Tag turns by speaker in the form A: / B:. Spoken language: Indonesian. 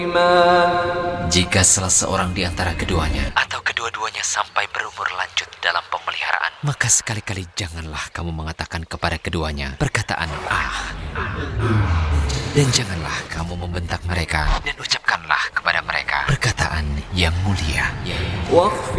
A: Jika salah seorang di antara keduanya atau kedua-duanya sampai berumur lanjut dalam pemeliharaan, maka sekali-kali janganlah kamu mengatakan kepada keduanya perkataan "ah". Dan janganlah kamu membentak mereka dan ucapkanlah kepada mereka perkataan yang mulia.